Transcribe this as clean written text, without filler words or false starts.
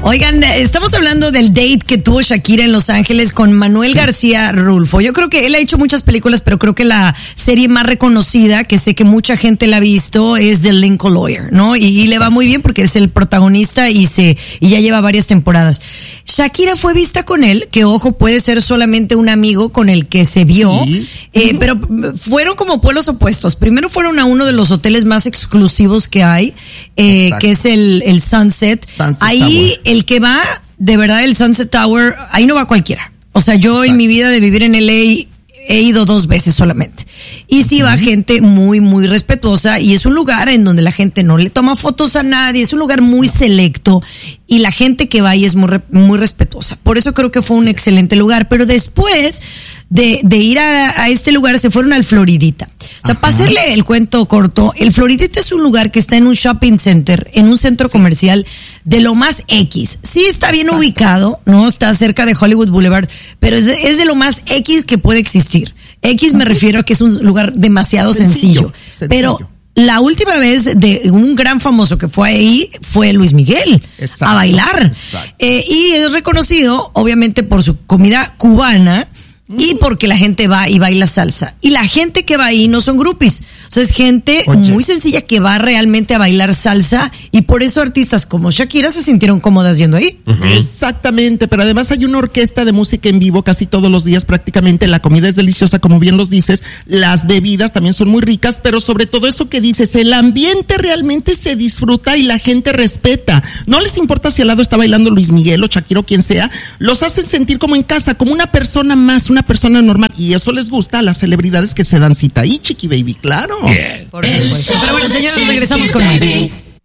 Oigan, estamos hablando del date que tuvo Shakira en Los Ángeles con Manuel García Rulfo. Yo creo que él ha hecho muchas películas, pero creo que la serie más reconocida, que sé que mucha gente la ha visto, es The Lincoln Lawyer, ¿no? Y le va muy bien porque es el protagonista y ya lleva varias temporadas. Shakira fue vista con él, que ojo, puede ser solamente un amigo con el que se vio, sí. Pero fueron como pueblos opuestos. Primero fueron a uno de los hoteles más exclusivos que hay, que es el Sunset. Ahí Tower. El que va, de verdad, el Sunset Tower, ahí no va cualquiera. O sea, yo en mi vida de vivir en LA he ido 2 veces solamente. Y sí va gente muy, muy respetuosa, y es un lugar en donde la gente no le toma fotos a nadie, es un lugar muy selecto, y la gente que va ahí es muy, muy respetuosa. Por eso creo que fue un excelente lugar. Pero después de ir a este lugar, se fueron al Floridita. O sea, para hacerle el cuento corto, el Floridita es un lugar que está en un shopping center, en un centro comercial de lo más X. Sí está bien ubicado, ¿no? Está cerca de Hollywood Boulevard, pero es de lo más X que puede existir. X me refiero a que es un lugar demasiado sencillo. Pero la última vez de un gran famoso que fue ahí fue Luis Miguel. Exacto, a bailar. Y es reconocido, obviamente, por su comida cubana y porque la gente va y baila salsa. Y la gente que va ahí no son groupies. O sea, es gente muy sencilla que va realmente a bailar salsa, y por eso artistas como Shakira se sintieron cómodas yendo ahí. Exactamente, pero además hay una orquesta de música en vivo casi todos los días prácticamente. La comida es deliciosa, como bien los dices, las bebidas también son muy ricas, pero sobre todo eso que dices, el ambiente realmente se disfruta y la gente respeta. No les importa si al lado está bailando Luis Miguel o Shakira o quien sea, los hacen sentir como en casa, como una persona más, una persona normal, y eso les gusta a las celebridades que se dan cita ahí, Chiqui Baby, claro. Por supuesto. Pero bueno, señores, regresamos con más.